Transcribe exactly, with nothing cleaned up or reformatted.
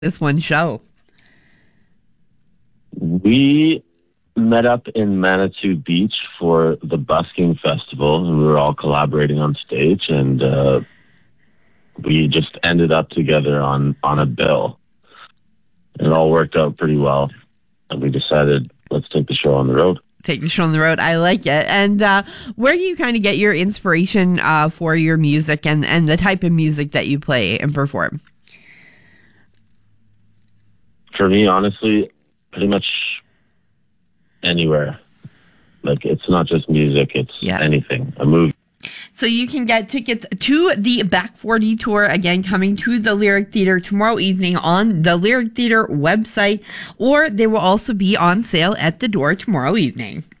this one show? We met up in Manitou Beach for the busking festival, and we were all collaborating on stage, and uh, we just ended up together on, on a bill. It all worked out pretty well, and we decided, let's take the show on the road. Take the show on the road. I like it. And uh, where do you kind of get your inspiration uh, for your music and, and the type of music that you play and perform? For me, honestly, pretty much anywhere. Like, it's not just music, it's yeah. anything. A movie. So you can get tickets to the Back forty tour, again, coming to the Lyric Theatre tomorrow evening on the Lyric Theatre website, or they will also be on sale at the door tomorrow evening.